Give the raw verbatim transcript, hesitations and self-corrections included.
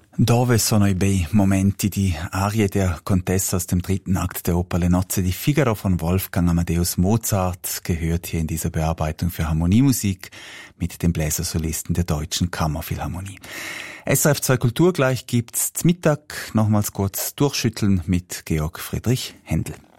Dove sono i bei momenti, die Arie der Contessa aus dem dritten Akt der Oper Le Nozze di Figaro von Wolfgang Amadeus Mozart, gehört hier in dieser Bearbeitung für Harmoniemusik mit den Bläsersolisten der Deutschen Kammerphilharmonie. S R F zwei Kultur gleich gibt's zum Mittag nochmals kurz durchschütteln mit Georg Friedrich Händel.